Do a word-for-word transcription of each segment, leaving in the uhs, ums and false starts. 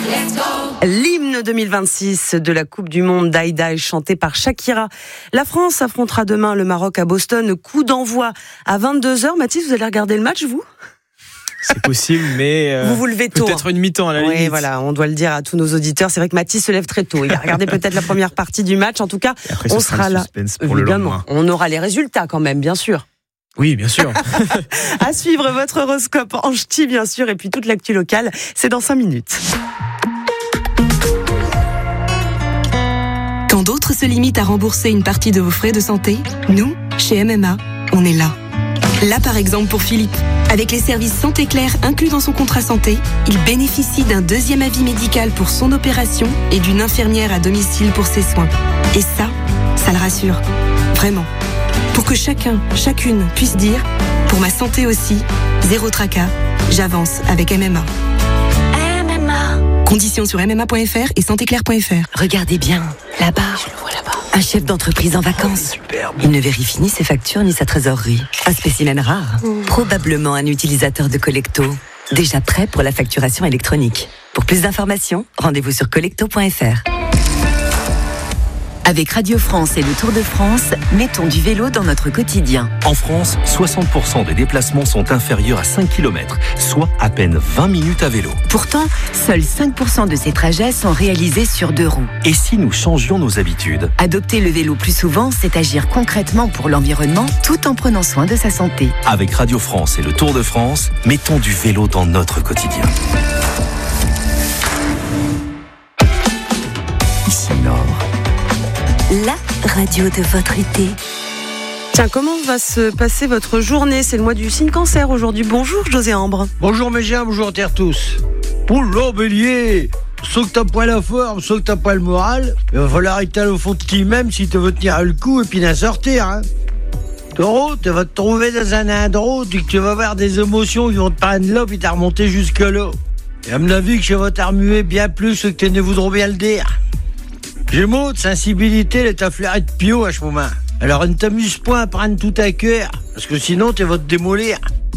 L'hymne deux mille vingt-six de la Coupe du Monde d'Aïda est chanté par Shakira. La France affrontera demain le Maroc à Boston. Coup d'envoi à vingt-deux heures. Mathis, vous allez regarder le match, vous ? C'est possible, mais euh, vous vous levez tôt. Peut-être une mi-temps à la oui, limite. Oui, voilà, on doit le dire à tous nos auditeurs. C'est vrai que Mathis se lève très tôt. Il a regardé peut-être la première partie du match. En tout cas, après, on sera, sera là. Pour Évidemment, le on aura les résultats quand même, bien sûr. Oui, bien sûr. À suivre votre horoscope en ch'ti, bien sûr, et puis toute l'actu locale, c'est dans cinq minutes. Quand d'autres se limitent à rembourser une partie de vos frais de santé, nous, chez M M A, on est là. Là, par exemple, pour Philippe. Avec les services Santé Claire inclus dans son contrat santé, il bénéficie d'un deuxième avis médical pour son opération et d'une infirmière à domicile pour ses soins. Et ça, ça le rassure. Vraiment. Pour que chacun, chacune puisse dire « Pour ma santé aussi, zéro tracas, j'avance avec M M A ». M M A. Conditions sur m m a point f r et santéclaire point f r. Regardez bien, là-bas. Je le vois là-bas. Un chef d'entreprise en vacances. Superbe. Il ne vérifie ni ses factures ni sa trésorerie. Un spécimen rare. Mmh. Probablement un utilisateur de Collecto. Déjà prêt pour la facturation électronique. Pour plus d'informations, rendez-vous sur collecto point f r. Avec Radio France et le Tour de France, mettons du vélo dans notre quotidien. En France, soixante pour cent des déplacements sont inférieurs à cinq kilomètres, soit à peine vingt minutes à vélo. Pourtant, seuls cinq pour cent de ces trajets sont réalisés sur deux roues. Et si nous changions nos habitudes ? Adopter le vélo plus souvent, c'est agir concrètement pour l'environnement tout en prenant soin de sa santé. Avec Radio France et le Tour de France, mettons du vélo dans notre quotidien. Ici Nord. La radio de votre été. Tiens, comment va se passer votre journée ? C'est le mois du signe cancer aujourd'hui. Bonjour José Ambre. Bonjour mes gens, bonjour terre tous. Bonjour bélier. Sauf que t'as pas la forme, sauf que t'as pas le moral, il va falloir étaler au fond de toi-même si tu veux tenir le coup et puis d'en sortir. Hein. Taureau, tu vas te trouver dans un indro, tu, tu vas avoir des émotions qui vont te prendre là puis t'as remonté jusque là. Et à mon avis que je vais t'armuer bien plus que tu ne voudrais bien le dire. Gémeaux, de sensibilité, elle est à fleurer de pio à ce moment. Alors ne t'amuse pas à prendre tout à cœur, parce que sinon tu vas te démolir.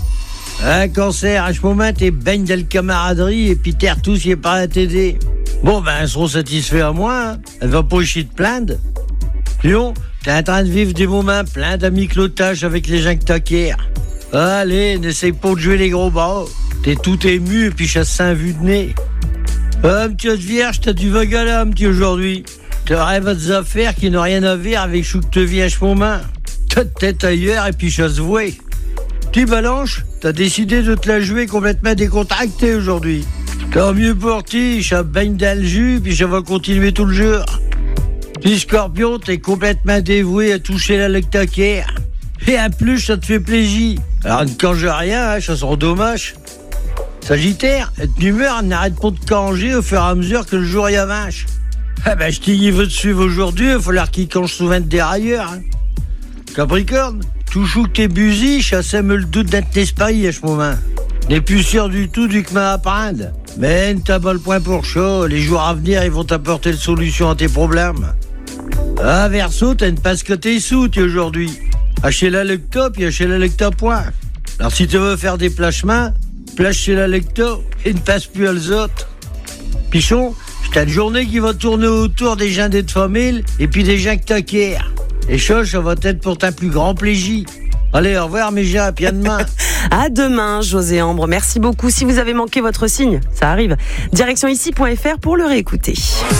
Un cancer, à ce moment, t'es baignes dans le camaraderie et puis terre tous y est pas à t'aider. Bon, ben, elles seront satisfaits à moi, hein. Elle va pas chier de plaindre. Lion, t'es en train de vivre des moments pleins d'amiclotage avec les gens que t'as qu'hier. Allez, n'essaye pas de jouer les gros bras. T'es tout ému et puis chasse un vu de nez. Ah, petit de vierge, t'as du vague à l'âme, petit, aujourd'hui. T'as rêvé à des affaires qui n'ont rien à voir avec chou que te vis à ce moment. T'as de tête ailleurs et puis chasse vouée. Petit Balanche, t'as décidé de te la jouer complètement décontractée aujourd'hui. Tant mieux pour ti, je baigne dans le jus, puis je vais continuer tout le jour. Petit Scorpion, t'es complètement dévoué à toucher la lectaquière. Et en plus, ça te fait plaisir. Alors ne cange rien, hein, ça sera dommage. Sagittaire, être d'humeur n'arrête pas de canger au fur et à mesure que le jour y avance. Ah ben, je t'y veut te suivre aujourd'hui, il va falloir qu'il cange souvent de dérailleur. Hein. Capricorne, tout chou que t'es busy, chassais me le doute d'être l'esprit à ce moment. N'est plus sûr du tout du que m'a apprendre. Mais t'as pas le point pour chaud, les jours à venir, ils vont t'apporter la solution à tes problèmes. Ah, Verseau, t'as une passe que t'es sous, tu aujourd'hui. Chez la lecta, puis chez la lecta point. Alors si tu veux faire des placements, place chez la lecta et ne passe plus à les autres. Pichon, t'as une journée qui va tourner autour des gens de famille et puis des gens que t'acquiers. Et chose, ça va être pour ta plus grand plaisir. Allez, au revoir mes gens, puis à demain. À demain, José Ambre. Merci beaucoup. Si vous avez manqué votre signe, ça arrive. Direction ici point f r pour le réécouter.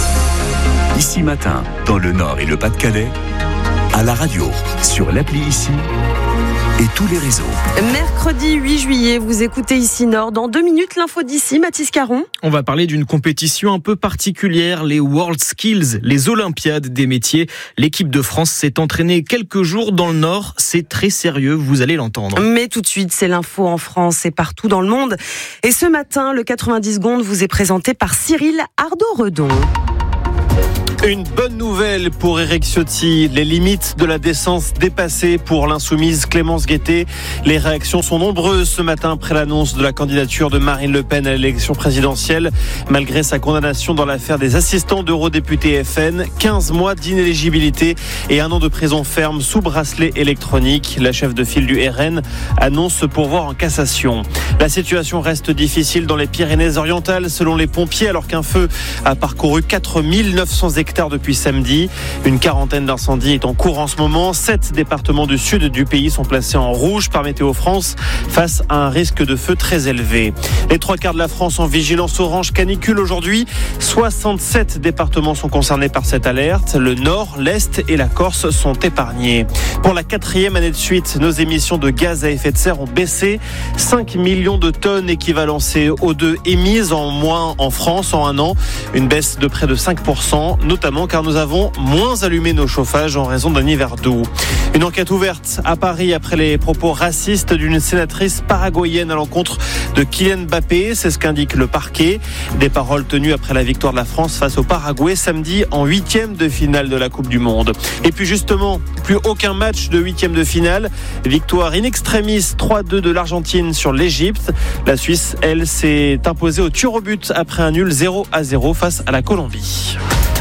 Ici Matin, dans le Nord et le Pas-de-Calais, à la radio, sur l'appli Ici et tous les réseaux. Mercredi huit juillet, vous écoutez Ici Nord. Dans deux minutes, l'info d'ici, Mathis Caron. On va parler d'une compétition un peu particulière, les World Skills, les Olympiades des métiers. L'équipe de France s'est entraînée quelques jours dans le Nord. C'est très sérieux, vous allez l'entendre. Mais tout de suite, c'est l'info en France et partout dans le monde. Et ce matin, le quatre-vingt-dix secondes vous est présenté par Cyril Ardo-Redon. Une bonne nouvelle pour Éric Ciotti. Les limites de la décence dépassées pour l'insoumise Clémence Guettet. Les réactions sont nombreuses ce matin après l'annonce de la candidature de Marine Le Pen à l'élection présidentielle. Malgré sa condamnation dans l'affaire des assistants d'eurodéputés F N, quinze mois d'inéligibilité et un an de prison ferme sous bracelet électronique. La chef de file du R N annonce se pourvoir en cassation. La situation reste difficile dans les Pyrénées-Orientales selon les pompiers alors qu'un feu a parcouru quatre mille neuf cents hectares depuis samedi. Une quarantaine d'incendies est en cours en ce moment. Sept départements du sud du pays sont placés en rouge par Météo France face à un risque de feu très élevé. Les trois quarts de la France en vigilance orange canicule aujourd'hui. soixante-sept départements sont concernés par cette alerte. Le nord, l'est et la Corse sont épargnés. Pour la quatrième année de suite, nos émissions de gaz à effet de serre ont baissé. cinq millions de tonnes équivalent C O deux émises en moins en France en un an. Une baisse de près de cinq pour cent, notamment car nous avons moins allumé nos chauffages en raison d'un hiver doux. Une enquête ouverte à Paris après les propos racistes d'une sénatrice paraguayenne à l'encontre de Kylian Mbappé. C'est ce qu'indique le parquet. Des paroles tenues après la victoire de la France face au Paraguay samedi en huitième de finale de la Coupe du Monde. Et puis justement, plus aucun match de huitième de finale. Victoire in extremis trois à deux de l'Argentine sur l'Égypte. La Suisse, elle, s'est imposée au tir au but après un nul zéro à zéro face à la Colombie.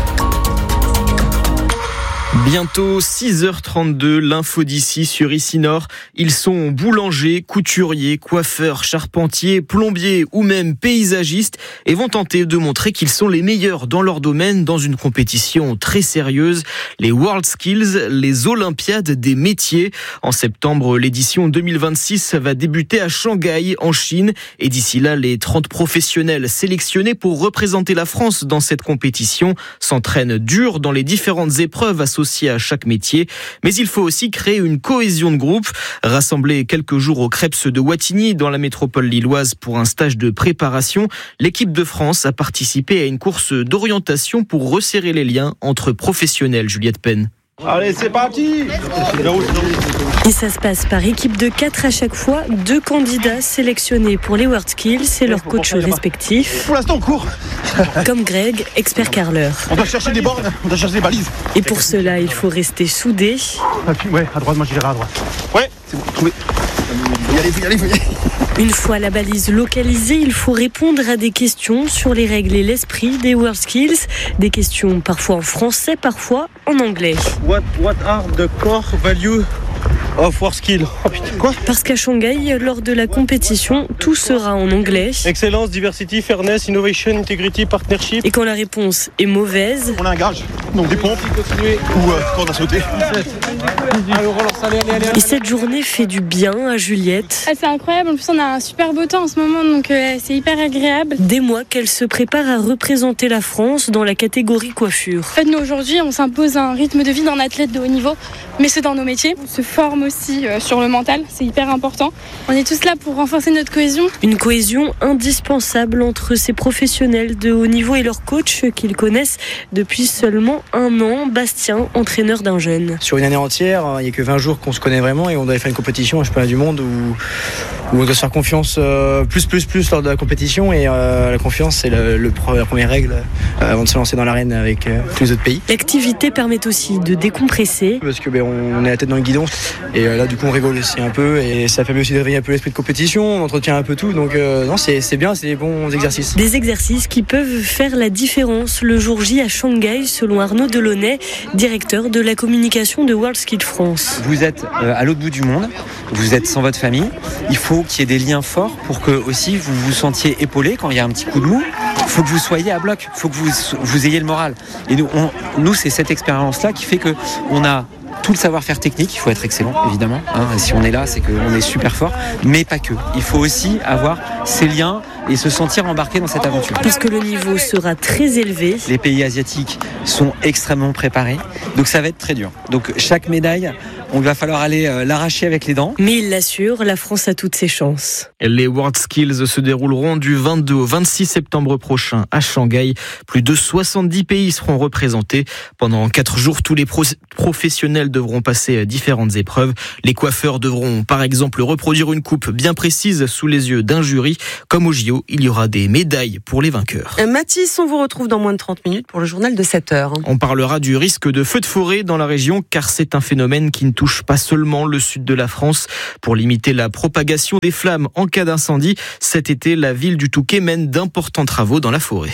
Bientôt six heures trente-deux, l'info d'ici sur Ici Nord. Ils sont boulangers, couturiers, coiffeurs, charpentiers, plombiers ou même paysagistes et vont tenter de montrer qu'ils sont les meilleurs dans leur domaine dans une compétition très sérieuse. Les World Skills, les Olympiades des métiers. En septembre, l'édition deux mille vingt-six va débuter à Shanghai, en Chine. Et d'ici là, les trente professionnels sélectionnés pour représenter la France dans cette compétition s'entraînent dur dans les différentes épreuves associées à chaque métier, mais il faut aussi créer une cohésion de groupe. Rassemblés quelques jours au Crêpes de Wattignies dans la métropole lilloise pour un stage de préparation, l'équipe de France a participé à une course d'orientation pour resserrer les liens entre professionnels. Juliette Penn. Allez, c'est parti! Et ça se passe par équipe de quatre à chaque fois, deux candidats sélectionnés pour les World Skills et leurs coachs respectifs. Pour l'instant, on court. Comme Greg, expert carreleur. On doit chercher des bornes, on doit chercher des balises. Et pour cela, il faut rester soudés. Ouais, à droite, moi j'irai à droite. Ouais, c'est bon, trouvé. Faut y aller, faut y aller, faut y aller. Une fois la balise localisée, il faut répondre à des questions sur les règles et l'esprit des World Skills. Des questions parfois en français, parfois en anglais. What, what are the core values of World Skills? Oh putain, quoi? Parce qu'à Shanghai, lors de la compétition, tout sera en anglais. Excellence, diversity, fairness, innovation, integrity, partnership. Et quand la réponse est mauvaise... On a un garage, donc des pompes, ou euh, quand on a sauté. Et cette journée fait du bien à Juliette. Ah, c'est incroyable, en plus on a un super beau temps en ce moment, donc euh, c'est hyper agréable. Des mois qu'elle se prépare à représenter la France dans la catégorie coiffure. En fait, nous aujourd'hui, on s'impose un rythme de vie d'un athlète de haut niveau, mais c'est dans nos métiers. On se forme aussi euh, sur le mental, c'est hyper important. On est tous là pour renforcer notre cohésion. Une cohésion indispensable entre ces professionnels de haut niveau et leurs coachs qu'ils connaissent depuis seulement un an. Bastien, entraîneur d'un jeune. Sur une année entière, il n'y a que vingt jours qu'on se connaît vraiment et on doit faire une compétition, un championnat du monde où, où on doit se faire confiance euh, plus, plus, plus lors de la compétition et euh, la confiance c'est le, le, la première règle euh, avant de se lancer dans l'arène avec euh, tous les autres pays. L'activité permet aussi de décompresser. Parce que ben, on est la tête dans le guidon et euh, là du coup on rigole aussi un peu et ça permet aussi de réveiller un peu l'esprit de compétition, on entretient un peu tout donc euh, non c'est, c'est bien, c'est des bons exercices. Des exercices qui peuvent faire la différence le jour J à Shanghai selon Arnaud Delaunay, directeur de la communication de World Skills France. Vous êtes euh, à l'autre bout du monde, vous êtes sans votre famille, il faut qu'il y ait des liens forts pour que aussi vous vous sentiez épaulé quand il y a un petit coup de mou. Il faut que vous soyez à bloc, il faut que vous, vous ayez le moral. Et nous, on, nous c'est cette expérience-là qui fait qu'on a tout le savoir-faire technique, il faut être excellent évidemment, hein, si on est là c'est qu'on est super fort, mais pas que. Il faut aussi avoir ces liens et se sentir embarqué dans cette aventure. Parce que le niveau sera très élevé. Les pays asiatiques sont extrêmement préparés, donc ça va être très dur. Donc chaque médaille On va falloir aller euh, l'arracher avec les dents. Mais il l'assure, la France a toutes ses chances. Les WorldSkills se dérouleront du vingt-deux au vingt-six septembre prochain à Shanghai. Plus de soixante-dix pays seront représentés. Pendant quatre jours, tous les pro- professionnels devront passer différentes épreuves. Les coiffeurs devront par exemple reproduire une coupe bien précise sous les yeux d'un jury. Comme au J O, il y aura des médailles pour les vainqueurs. Mathis, on vous retrouve dans moins de trente minutes pour le journal de sept heures. On parlera du risque de feux de forêt dans la région car c'est un phénomène qui ne touche pas seulement le sud de la France. Pour limiter la propagation des flammes en cas d'incendie, cet été, la ville du Touquet mène d'importants travaux dans la forêt.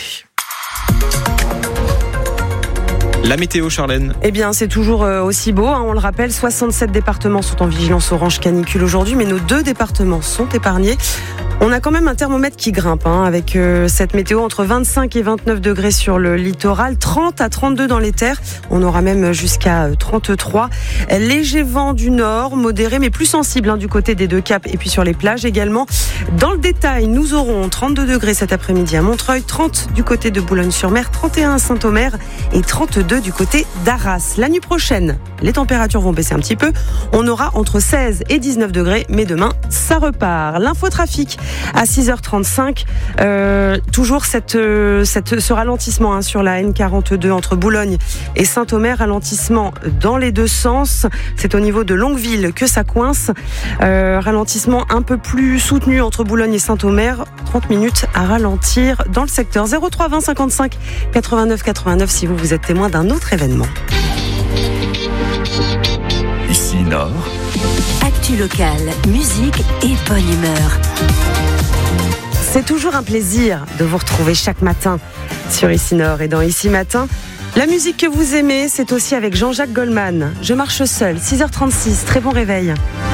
La météo, Charlène. Eh bien, c'est toujours aussi beau, hein, on le rappelle, soixante-sept départements sont en vigilance orange canicule aujourd'hui, mais nos deux départements sont épargnés. On a quand même un thermomètre qui grimpe, hein, avec euh, cette météo entre vingt-cinq et vingt-neuf degrés sur le littoral, trente à trente-deux dans les terres. On aura même jusqu'à trente-trois. Léger vent du nord, modéré, mais plus sensible hein, du côté des deux caps et puis sur les plages également. Dans le détail, nous aurons trente-deux degrés cet après-midi à Montreuil, trente du côté de Boulogne-sur-Mer, trente et un à Saint-Omer et trente-deux du côté d'Arras. La nuit prochaine, les températures vont baisser un petit peu. On aura entre seize et dix-neuf degrés, mais demain, ça repart. L'infotrafic à six heures trente-cinq, euh, toujours cette, euh, cette, ce ralentissement hein, sur la N quarante-deux entre Boulogne et Saint-Omer, ralentissement dans les deux sens. C'est au niveau de Longueville que ça coince. Euh, ralentissement un peu plus soutenu entre Boulogne et Saint-Omer. trente minutes à ralentir dans le secteur. zéro trois vingt cinquante-cinq quatre-vingt-neuf quatre-vingt-neuf si vous, vous êtes témoin d'un autre événement. Ici Nord. Actu locale, musique et bonne humeur. C'est toujours un plaisir de vous retrouver chaque matin sur Ici Nord et dans Ici Matin. La musique que vous aimez, c'est aussi avec Jean-Jacques Goldman. Je marche seul, six heures trente-six, très bon réveil.